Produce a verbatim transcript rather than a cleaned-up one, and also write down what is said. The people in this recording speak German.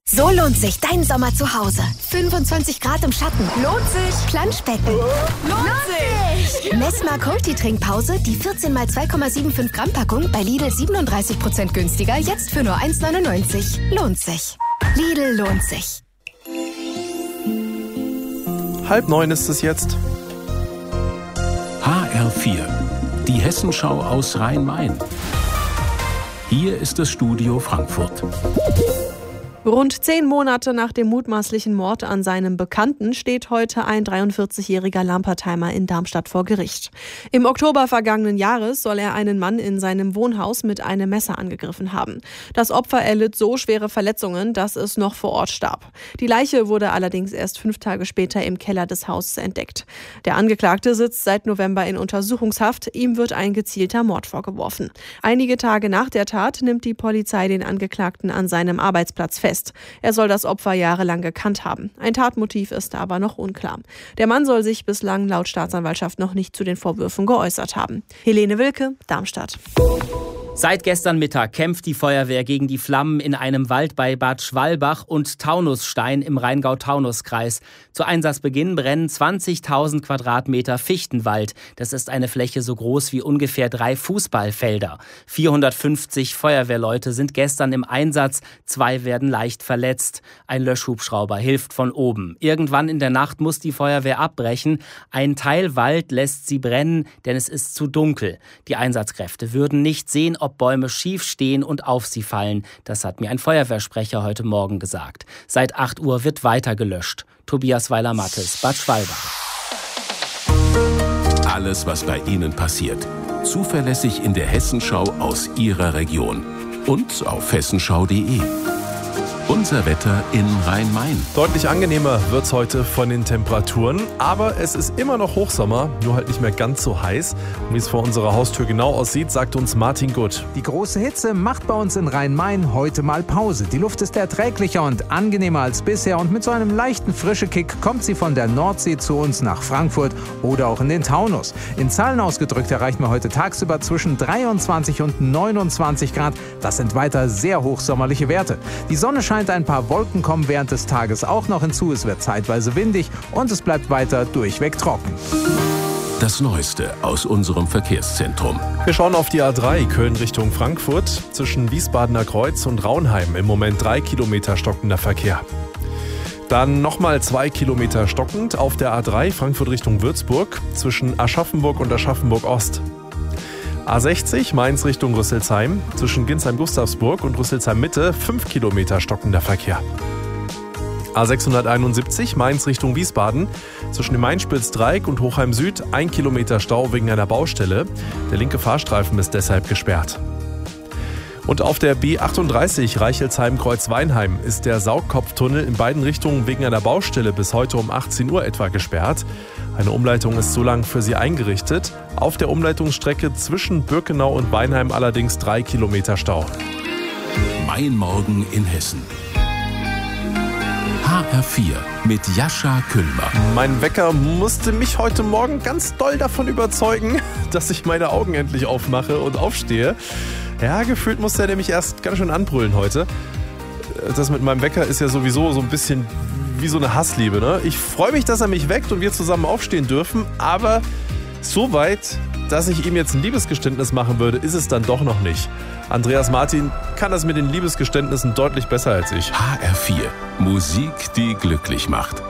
So lohnt sich dein Sommer zu Hause. fünfundzwanzig Grad im Schatten. Lohnt sich. Planschbecken. Lohnt sich. Messmer Multi-Trinkpause, die vierzehn mal zwei Komma fünfundsiebzig Gramm Packung bei Lidl siebenunddreißig Prozent günstiger, jetzt für nur eins Komma neunundneunzig. Lohnt sich. Lidl lohnt sich. Halb neun ist es jetzt. H R vier, die Hessenschau aus Rhein-Main. Hier ist das Studio Frankfurt. Rund zehn Monate nach dem mutmaßlichen Mord an seinem Bekannten steht heute ein dreiundvierzigjähriger Lampertheimer in Darmstadt vor Gericht. Im Oktober vergangenen Jahres soll er einen Mann in seinem Wohnhaus mit einem Messer angegriffen haben. Das Opfer erlitt so schwere Verletzungen, dass es noch vor Ort starb. Die Leiche wurde allerdings erst fünf Tage später im Keller des Hauses entdeckt. Der Angeklagte sitzt seit November in Untersuchungshaft. Ihm wird ein gezielter Mord vorgeworfen. Einige Tage nach der Tat nimmt die Polizei den Angeklagten an seinem Arbeitsplatz fest. Er soll das Opfer jahrelang gekannt haben. Ein Tatmotiv ist aber noch unklar. Der Mann soll sich bislang laut Staatsanwaltschaft noch nicht zu den Vorwürfen geäußert haben. Helene Wilke, Darmstadt. Seit gestern Mittag kämpft die Feuerwehr gegen die Flammen in einem Wald bei Bad Schwalbach und Taunusstein im Rheingau-Taunus-Kreis. Zu Einsatzbeginn brennen zwanzigtausend Quadratmeter Fichtenwald. Das ist eine Fläche so groß wie ungefähr drei Fußballfelder. vierhundertfünfzig Feuerwehrleute sind gestern im Einsatz. Zwei werden leicht verletzt. Ein Löschhubschrauber hilft von oben. Irgendwann in der Nacht muss die Feuerwehr abbrechen. Ein Teil Wald lässt sie brennen, denn es ist zu dunkel. Die Einsatzkräfte würden nicht sehen, ob Bäume schief stehen und auf sie fallen. Das hat mir ein Feuerwehrsprecher heute Morgen gesagt. Seit acht Uhr wird weiter gelöscht. Tobias Weiler-Mattes, Bad Schwalbach. Alles, was bei Ihnen passiert. Zuverlässig in der Hessenschau aus Ihrer Region. Und auf hessenschau punkt de. Unser Wetter in Rhein-Main. Deutlich angenehmer wird es heute von den Temperaturen, aber es ist immer noch Hochsommer, nur halt nicht mehr ganz so heiß. Und wie es vor unserer Haustür genau aussieht, sagt uns Martin Gutt. Die große Hitze macht bei uns in Rhein-Main heute mal Pause. Die Luft ist erträglicher und angenehmer als bisher und mit so einem leichten Frischekick kommt sie von der Nordsee zu uns nach Frankfurt oder auch in den Taunus. In Zahlen ausgedrückt erreichen wir heute tagsüber zwischen dreiundzwanzig und neunundzwanzig Grad. Das sind weiter sehr hochsommerliche Werte. Die Sonne scheint, ein paar Wolken kommen während des Tages auch noch hinzu. Es wird zeitweise windig und es bleibt weiter durchweg trocken. Das Neueste aus unserem Verkehrszentrum. Wir schauen auf die A drei Köln Richtung Frankfurt. Zwischen Wiesbadener Kreuz und Raunheim im Moment drei Kilometer stockender Verkehr. Dann nochmal zwei Kilometer stockend auf der A drei Frankfurt Richtung Würzburg zwischen Aschaffenburg und Aschaffenburg Ost. A sechzig Mainz Richtung Rüsselsheim, zwischen Ginsheim-Gustavsburg und Rüsselsheim-Mitte fünf Kilometer stockender Verkehr. A sechshunderteinundsiebzig Mainz Richtung Wiesbaden, zwischen dem Main-Spitz-Dreieck und Hochheim Süd ein Kilometer Stau wegen einer Baustelle. Der linke Fahrstreifen ist deshalb gesperrt. Und auf der B achtunddreißig Reichelsheim-Kreuzweinheim ist der Saugkopftunnel in beiden Richtungen wegen einer Baustelle bis heute um achtzehn Uhr etwa gesperrt. Eine Umleitung ist so lang für sie eingerichtet. Auf der Umleitungsstrecke zwischen Birkenau und Weinheim allerdings drei Kilometer Stau. Mein Morgen in Hessen. H R vier mit Jascha Küllmer. Mein Wecker musste mich heute Morgen ganz doll davon überzeugen, dass ich meine Augen endlich aufmache und aufstehe. Ja, gefühlt musste er nämlich erst ganz schön anbrüllen heute. Das mit meinem Wecker ist ja sowieso so ein bisschen wie so eine Hassliebe, ne? Ich freue mich, dass er mich weckt und wir zusammen aufstehen dürfen, aber so weit, dass ich ihm jetzt ein Liebesgeständnis machen würde, ist es dann doch noch nicht. Andreas Martin kann das mit den Liebesgeständnissen deutlich besser als ich. H R vier. Musik, die glücklich macht.